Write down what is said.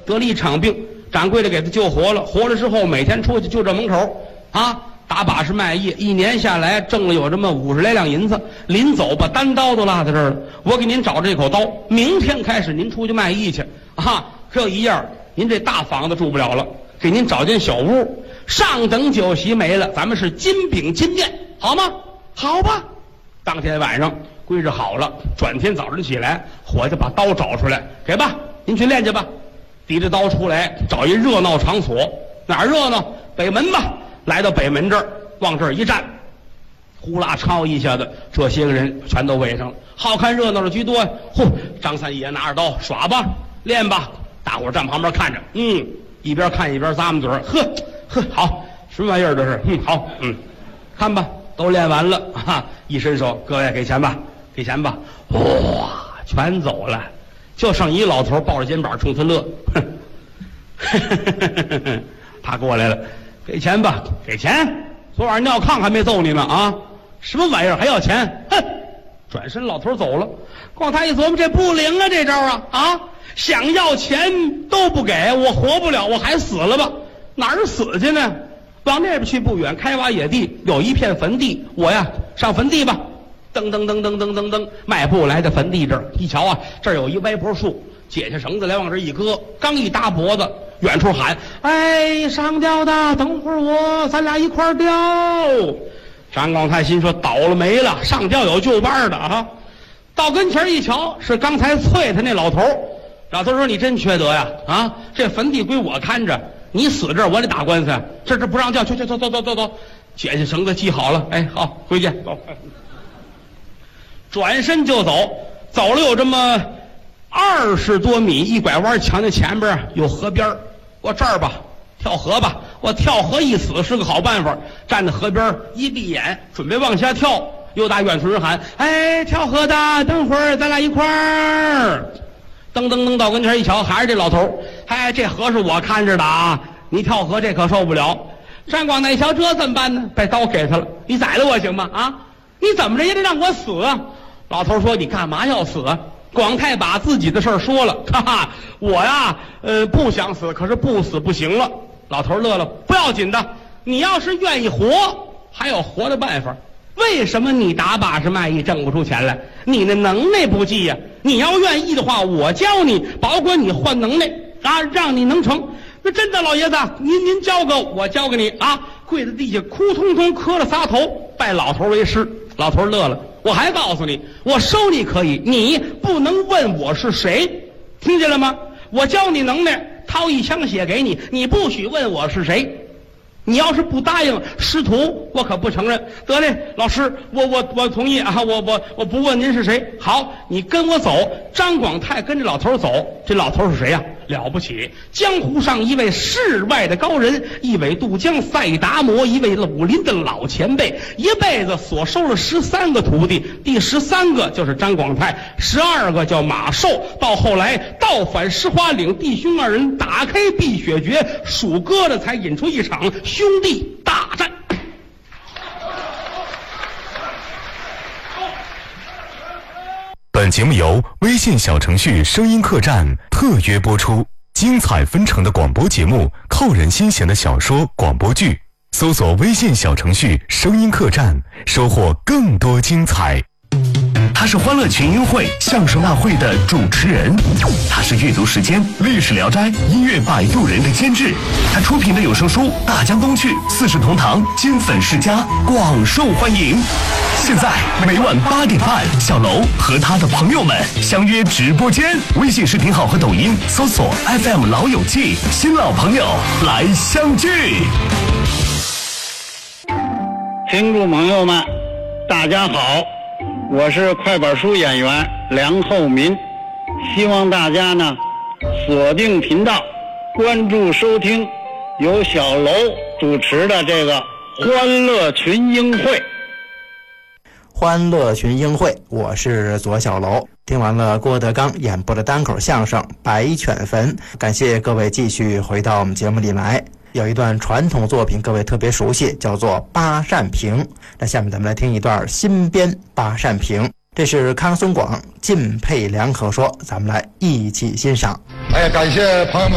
得了一场病，掌柜的给他救活了。活了之后，每天出去就这门口啊，打把式卖艺，一年下来挣了有这么50来两银子。临走把单刀都落在这儿了，我给您找这口刀，明天开始您出去卖艺去啊。可有一样，您这大房子住不了了，给您找间小屋，上等酒席没了，咱们是金饼金面，好吗？好吧。当天晚上归置好了，转天早晨起来，伙计把刀找出来，给吧，您去练去吧。提着刀出来，找一热闹场所，哪儿热闹？北门吧。来到北门这儿，往这儿一站，呼啦超一下子，这些个人全都围上了，好看热闹的居多。嚯，张三爷拿着刀，耍吧，练吧。大伙儿站旁边看着，一边看一边咂摸嘴儿，呵，好，什么玩意儿这是？好，看吧，都练完了啊！一伸手，各位给钱吧，给钱吧，哇，全走了，就剩一老头抱着肩膀冲他乐，他过来了，给钱吧，给钱！昨晚尿炕还没揍你呢啊！什么玩意儿还要钱？哼！转身老头走了。光他一琢磨，这不灵啊，这招啊！想要钱都不给，我活不了，我还死了吧？哪儿死去呢？往那边去不远，开挖野地有一片坟地，我呀上坟地吧。噔，迈步来到坟地这儿，一瞧啊，这儿有一歪脖树，解下绳子来往这一搁，刚一搭脖子，远处喊：“哎，上吊的，等会儿咱俩一块儿吊。”张广泰心说：“倒了霉了，上吊有救班的啊！”到跟前一瞧，是刚才啐他那老头。老头说：“你真缺德呀！啊，这坟地归我看着，你死这儿我得打官司呀！这不让吊，去，走，解下绳子系好了。哎，好，回去走。”转身就走，走了有这么20多米，一拐弯，瞧见前边有河边，我这儿吧，跳河吧，我跳河一死是个好办法。站在河边一闭眼，准备往下跳，又打远处人喊：“哎，跳河的，等会儿咱俩一块儿。”噔到跟前一瞧，还是这老头。哎，这河是我看着的啊，你跳河这可受不了。张广那一瞧，这怎么办呢？把刀给他了，你宰了我行吗？啊，你怎么着也得让我死啊！老头说：“你干嘛要死啊？”广泰把自己的事儿说了，哈哈，我呀，不想死，可是不死不行了。老头乐了，不要紧的，你要是愿意活，还有活的办法。为什么你打把式卖艺挣不出钱来？你的能耐不济呀！你要愿意的话，我教你，保管你换能耐啊，让你能成。那真的，老爷子，您教个我教给你啊！跪在地下哭通通磕了仨头，拜老头为师。老头乐了，我还告诉你，我收你可以，你不能问我是谁，听见了吗？我教你能耐，掏一枪血给你，你不许问我是谁。你要是不答应，师徒我可不承认。得嘞，老师，我同意啊，我不问您是谁。好，你跟我走。张广泰跟着老头走，这老头是谁呀？了不起，江湖上一位世外的高人，一位渡江赛达摩，一位武林的老前辈，一辈子所收了13个徒弟，第13个就是张广泰，12个叫马寿。到后来倒返石花岭，弟兄二人打开碧血诀，数疙瘩才引出一场兄弟大战。 本节目由微信小程序声音客栈特约播出，精彩纷呈的广播节目，扣人心弦的小说广播剧，搜索微信小程序声音客栈，收获更多精彩。他是欢乐群英会相声大会的主持人，他是阅读时间历史聊斋音乐摆渡人的监制，他出品的有声书《大江东去》四世同堂金粉世家广受欢迎。现在每晚8点半，小楼和他的朋友们相约直播间，微信视频号和抖音搜索 FM 老友记，新老朋友来相聚。 听众朋友们，大家好，我是快板书演员梁厚民，希望大家呢锁定频道，关注收听由小楼主持的这个欢乐群英会。 欢乐群英会，我是左小楼。听完了郭德纲演播的单口相声《白犬坟》，感谢各位继续回到我们节目里来。有一段传统作品各位特别熟悉，叫做八扇屏。那下面咱们来听一段新编八扇屏，这是康松广靳佩良口说，咱们来一起欣赏。 感谢朋友们。